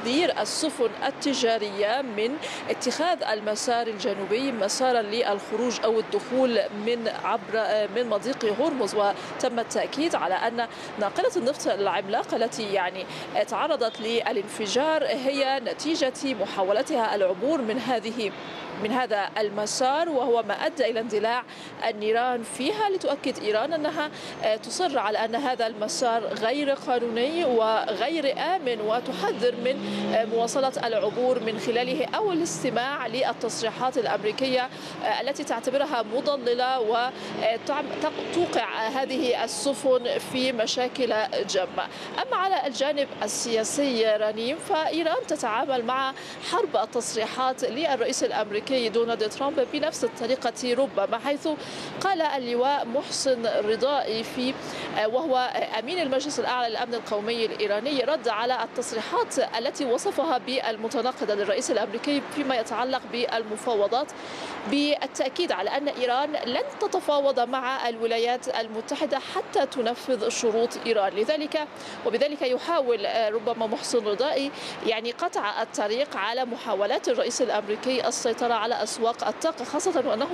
تحذير السفن التجارية من اتخاذ المسار الجنوبي مسارا للخروج أو الدخول من مضيق هرمز. وتم التأكيد على أن ناقلة النفط العملاقة التي تعرضت للانفجار هي نتيجة محاولتها العبور من هذا المسار، وهو ما أدى إلى اندلاع النيران فيها، لتؤكد إيران أنها تصر على أن هذا المسار غير قانوني وغير آمن، وتحذر من مواصلة العبور من خلاله أو الاستماع للتصريحات الأمريكية التي تعتبرها مضللة وتوقع هذه السفن في مشاكل جمة. أما على الجانب السياسي رنيم، فإيران تتعامل مع حرب التصريحات للرئيس الأمريكي دونالد ترامب بنفس الطريقة ربما، حيث قال اللواء محسن رضائي وهو أمين المجلس الأعلى للأمن القومي الإيراني، رد على التصريحات التي وصفها بالمتناقضة للرئيس الأمريكي فيما يتعلق بالمفاوضات، بالتأكيد على أن إيران لن تتفاوض مع الولايات المتحدة حتى تنفذ شروط إيران. وبذلك يحاول ربما محسن رضائي قطع الطريق على محاولات الرئيس الأمريكي السيطرة على أسواق الطاقة، خاصة وأنه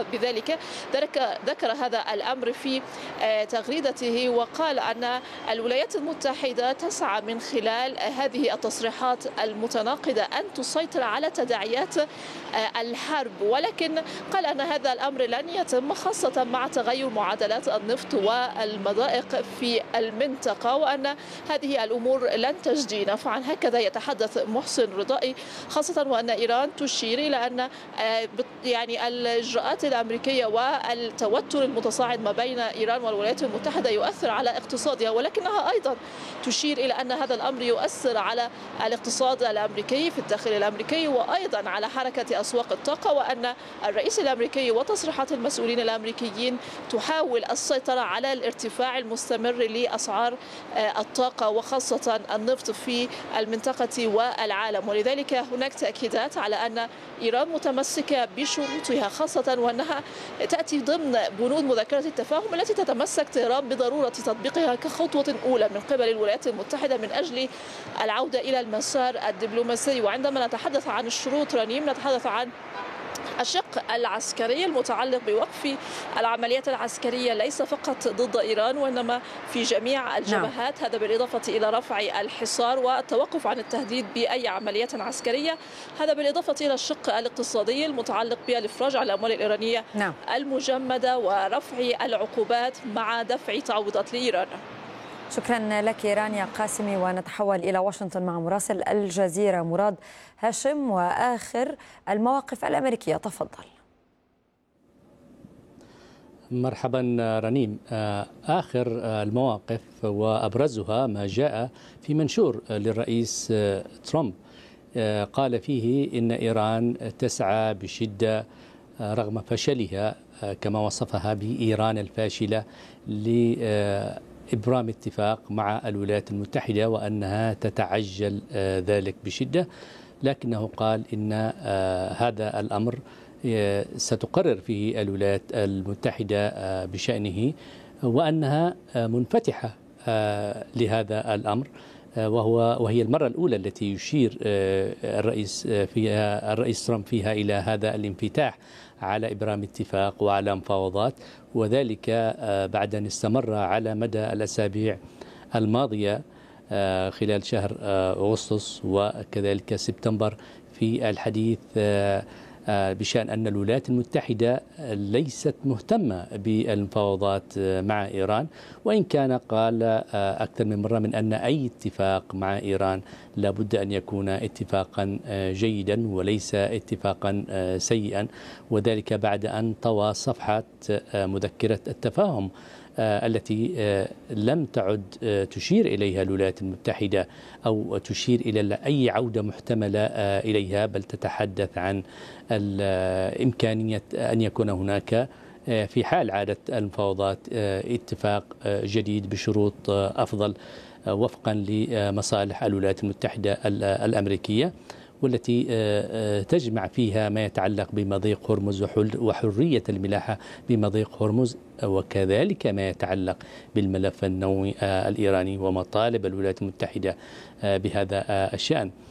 ذكر هذا الأمر في تغريدته، وقال أن الولايات المتحدة تسعى من خلال هذه التصريحات المتناقضة أن تسيطر على تداعيات الحرب، ولكن قال أن هذا الأمر لن يتم، خاصة مع تغير معادلات النفط والمضائق في المنطقة، وأن هذه الأمور لن تجدي نفعا. هكذا يتحدث محسن رضائي، خاصة وأن إيران تشير إلى أن الإجراءات الأمريكية والتوتر المتصاعد ما بين إيران والولايات المتحدة يؤثر على اقتصادها، ولكنها أيضا تشير إلى أن هذا الأمر يؤثر على الاقتصاد الأمريكي في الداخل الأمريكي، وأيضا على حركة أسواق الطاقة، وأن الرئيس الأمريكي وتصريحات المسؤولين الأمريكيين تحاول السيطرة على الارتفاع المستمر لأسعار الطاقة وخاصة النفط في المنطقة والعالم. ولذلك هناك تأكيدات على أن إيران متمسكة بشروطها، خاصة وأنها تأتي ضمن بنود مذكرة التفاهم التي تتمسك طهران بضرورة تطبيقها كخطوة أولى من قبل الولايات المتحدة من أجل العودة إلى المسار الدبلوماسي. وعندما نتحدث عن الشروط رنيم، نتحدث عن الشق العسكري المتعلق بوقف العمليات العسكرية ليس فقط ضد إيران وإنما في جميع الجبهات. هذا بالإضافة إلى رفع الحصار والتوقف عن التهديد بأي عمليات عسكرية. هذا بالإضافة إلى الشق الاقتصادي المتعلق بالإفراج على الأموال الإيرانية المجمدة ورفع العقوبات مع دفع تعويضات لإيران. شكرا لك رانيا قاسمي. ونتحول إلى واشنطن مع مراسل الجزيرة مراد هاشم وآخر المواقف الأمريكية. تفضل. مرحبا رنيم. آخر المواقف وأبرزها ما جاء في منشور للرئيس ترامب، قال فيه إن إيران تسعى بشدة رغم فشلها كما وصفها بإيران الفاشلة إبرام اتفاق مع الولايات المتحدة، وأنها تتعجل ذلك بشدة، لكنه قال إن هذا الأمر ستقرر فيه الولايات المتحدة بشأنه، وأنها منفتحة لهذا الأمر، وهي المرة الأولى التي يشير الرئيس ترامب فيها إلى هذا الانفتاح على إبرام اتفاق وعلى مفاوضات، وذلك بعد أن استمر على مدى الأسابيع الماضية خلال شهر أغسطس وكذلك سبتمبر في الحديث بشأن أن الولايات المتحدة ليست مهتمة بالمفاوضات مع إيران، وإن كان قال أكثر من مرة من أن أي اتفاق مع إيران لابد أن يكون اتفاقا جيدا وليس اتفاقا سيئا، وذلك بعد أن طوى صفحة مذكرة التفاهم التي لم تعد تشير إليها الولايات المتحدة أو تشير إلى أي عودة محتملة إليها، بل تتحدث عن إمكانية أن يكون هناك في حال عادة المفاوضات اتفاق جديد بشروط أفضل وفقا لمصالح الولايات المتحدة الأمريكية، والتي تجمع فيها ما يتعلق بمضيق هرمز وحرية الملاحة بمضيق هرمز، وكذلك ما يتعلق بالملف النووي الإيراني ومطالب الولايات المتحدة بهذا الشأن.